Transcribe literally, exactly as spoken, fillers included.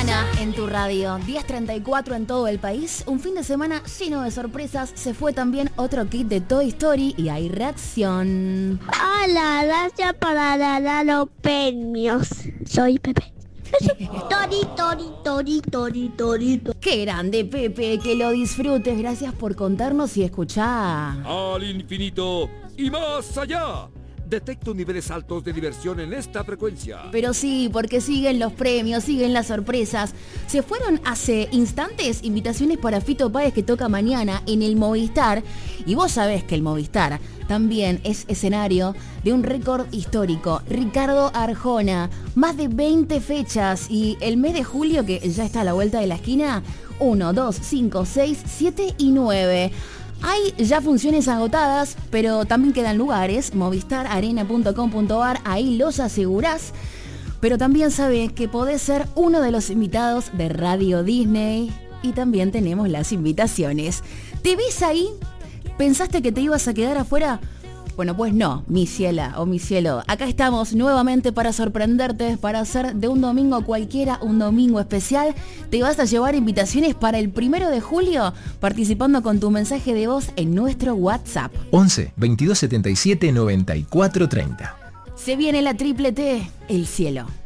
mañana en tu radio, diez treinta y cuatro en todo el país. Un fin de semana lleno de sorpresas. Se fue también otro kit de Toy Story y hay reacción. Hola, gracias por dar los premios. Soy Pepe. Tori, tori, tori, tori, tori, tori. Qué grande, Pepe, que lo disfrutes. Gracias por contarnos y escuchar. Al infinito y más allá. Detecto niveles altos de diversión en esta frecuencia. Pero sí, porque siguen los premios, siguen las sorpresas. Se fueron hace instantes invitaciones para Fito Páez, que toca mañana en el Movistar. Y vos sabés que el Movistar también es escenario de un récord histórico. Ricardo Arjona, más de veinte fechas. Y el mes de julio, que ya está a la vuelta de la esquina, uno, dos, cinco, seis, siete y nueve. Hay ya funciones agotadas, pero también quedan lugares. movistar arena punto com punto ar, ahí los asegurás. Pero también sabés que podés ser uno de los invitados de Radio Disney. Y también tenemos las invitaciones. ¿Te ves ahí? ¿Pensaste que te ibas a quedar afuera? Bueno, pues no, mi ciela o mi cielo. Acá estamos nuevamente para sorprenderte, para hacer de un domingo cualquiera un domingo especial. Te vas a llevar invitaciones para el primero de julio, participando con tu mensaje de voz en nuestro WhatsApp. once, veintidós setenta y siete, noventa y cuatro treinta. Se viene la triple T, el cielo.